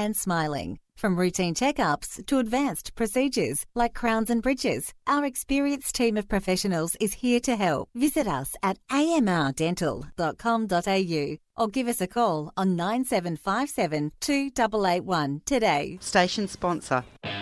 and smiling. From routine checkups to advanced procedures like crowns and bridges, our experienced team of professionals is here to help. Visit us at amrdental.com.au or give us a call on 9757 2881 today. Station sponsor.